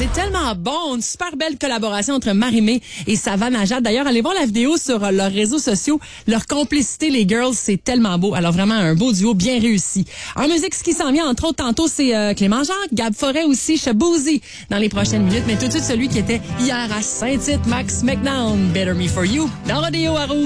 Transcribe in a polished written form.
C'est tellement bon. Une super belle collaboration entre Marie-Mé et Savannah Jade. D'ailleurs, allez voir la vidéo sur leurs réseaux sociaux. Leur complicité, les girls, c'est tellement beau. Alors vraiment, un beau duo bien réussi. En musique, ce qui s'en vient, entre autres, tantôt, c'est Clément Jacques, Gab Forêt aussi, Shaboozey dans les prochaines minutes. Mais tout de suite, celui qui était hier à Saint-Tite, Max McNown. Better Me For You, dans Rodéo à Rouge.